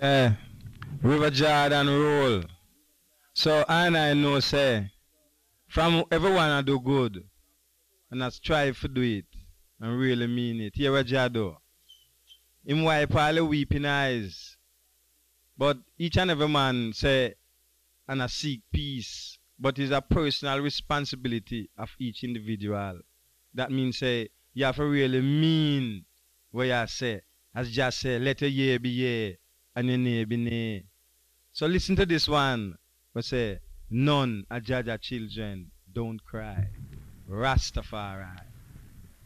Eh, River Jordan roll. So I know say from everyone I do good and I strive to do it and really mean it. Here what Jah do. Him wipe all the weeping eyes. But each and every man say and I seek peace. But it's a personal responsibility of each individual. That means say you have to really mean what you say. As just say, let a year be year and a nay be nay. So listen to this one. We say, none are Jaja children, don't cry. Rastafari.